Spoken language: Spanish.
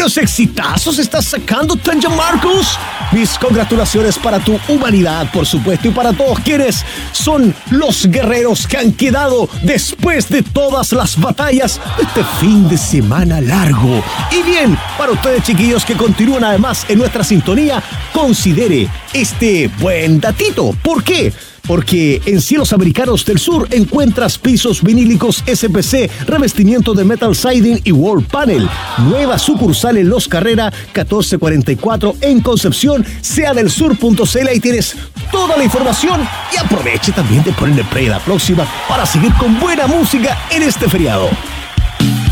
¡Cuántos exitazos estás sacando, Tanja Marcus! Mis congratulaciones para tu humanidad, por supuesto, y para todos quienes son los guerreros que han quedado después de todas las batallas de este fin de semana largo. Y bien, para ustedes, chiquillos, que continúan además en nuestra sintonía, considere este buen datito. ¿Por qué? Porque en Cielos Americanos del Sur encuentras pisos vinílicos SPC, revestimiento de metal siding y wall panel. Nueva sucursal en Los Carrera 1444 en Concepción. Seadelsur.cl, ahí tienes toda la información y aproveche también de ponerle play a la próxima para seguir con buena música en este feriado.